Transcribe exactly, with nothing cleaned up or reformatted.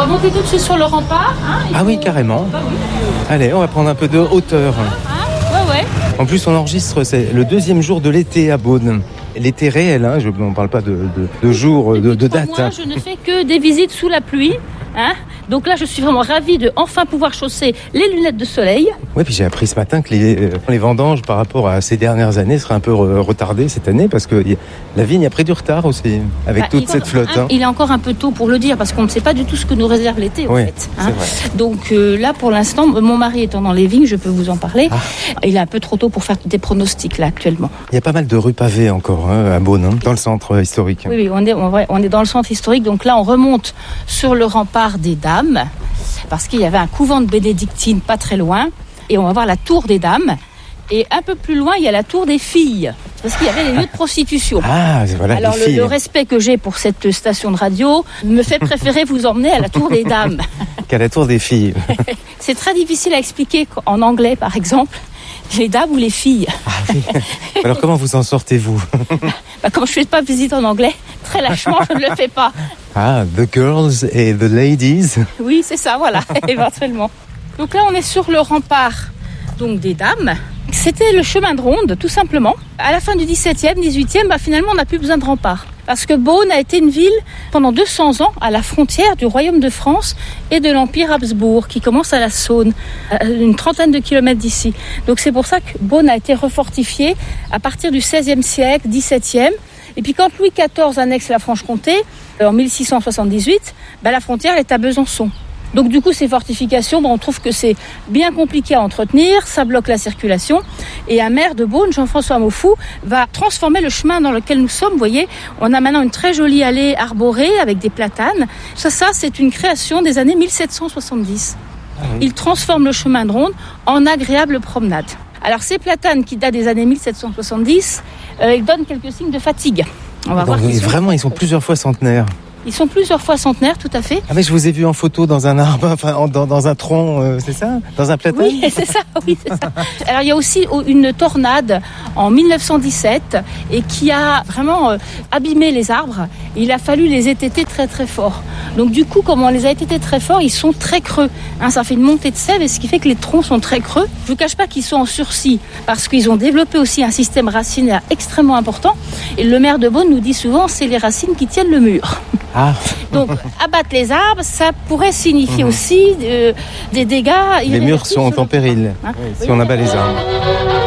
va monter tout de suite sur le rempart. Hein, ah faut... oui, carrément. Bah, oui. Allez, on va prendre un peu de hauteur. Hein, ouais, ouais. En plus, on enregistre, c'est le deuxième jour de l'été à Beaune. L'été réel, hein, je ne parle pas de, de, de jour, de, de date. Moi, je ne fais que des visites sous la pluie. Hein. Donc là, je suis vraiment ravie de enfin pouvoir chausser les lunettes de soleil. Oui, puis j'ai appris ce matin que les, les vendanges par rapport à ces dernières années seraient un peu retardées cette année parce que la vigne a pris du retard aussi avec bah, toute cette flotte. Un, hein. Il est encore un peu tôt pour le dire parce qu'on ne sait pas du tout ce que nous réserve l'été. Oui, en fait, hein. c'est vrai. Donc euh, là, pour l'instant, mon mari étant dans les vignes, je peux vous en parler. Ah. Il est un peu trop tôt pour faire des pronostics là actuellement. Il y a pas mal de rues pavées encore hein, à Beaune, hein, dans le centre historique. Oui, oui, on est, on est dans le centre historique. Donc là, on remonte sur le rempart des Dames. Parce qu'il y avait un couvent de bénédictines pas très loin. Et on va voir la tour des Dames. Et un peu plus loin, il y a la tour des filles. Parce qu'il y avait des lieux de prostitution. Ah, voilà. Alors, le, le respect que j'ai pour cette station de radio me fait préférer vous emmener à la tour des Dames. Qu'à la tour des filles. C'est très difficile à expliquer en anglais, par exemple. Les dames ou les filles. Ah oui. Alors, comment vous en sortez-vous? bah, Comme je ne fais pas visite en anglais, très lâchement, je ne le fais pas. Ah, the girls et the ladies. Oui, c'est ça, voilà, éventuellement. Donc là, on est sur le rempart donc, des Dames. C'était le chemin de ronde, tout simplement. À la fin du dix-septième, dix-huitième, bah, finalement, on n'a plus besoin de rempart. Parce que Beaune a été une ville pendant deux cents ans à la frontière du Royaume de France et de l'Empire Habsbourg, qui commence à la Saône, à une trentaine de kilomètres d'ici. Donc c'est pour ça que Beaune a été refortifiée à partir du seizième siècle, dix-septième. Et puis quand Louis quatorze annexe la Franche-Comté, en mille six cent soixante-dix-huit, bah, la frontière est à Besançon. Donc du coup, ces fortifications, bon, on trouve que c'est bien compliqué à entretenir, ça bloque la circulation. Et un maire de Beaune, Jean-François Maufoux, va transformer le chemin dans lequel nous sommes. Vous voyez, on a maintenant une très jolie allée arborée avec des platanes. Ça, ça c'est une création des années mille sept cent soixante-dix. Ah oui. Il transforme le chemin de ronde en agréable promenade. Alors ces platanes qui datent des années mille sept cent soixante-dix, euh, ils donnent quelques signes de fatigue. On va Donc, voir ils vraiment, sont... ils sont plusieurs fois centenaires. Ils sont plusieurs fois centenaires, tout à fait. Ah mais je vous ai vu en photo dans un arbre, enfin dans, dans un tronc, euh, c'est ça? Dans un platane? Oui, c'est ça, oui, c'est ça. Alors il y a aussi une tornade en mille neuf cent dix-sept et qui a vraiment euh, abîmé les arbres. Il a fallu les étêter très très fort. Donc du coup, comme on les a étêtés très fort, ils sont très creux. Hein, ça fait une montée de sève et ce qui fait que les troncs sont très creux. Je vous cache pas qu'ils sont en sursis parce qu'ils ont développé aussi un système racinaire extrêmement important. Et le maire de Beaune nous dit souvent, c'est les racines qui tiennent le mur. Ah. Donc, abattre les arbres, ça pourrait signifier mmh. aussi euh, des dégâts. Les murs sont en péril hein oui, si on abat les arbres.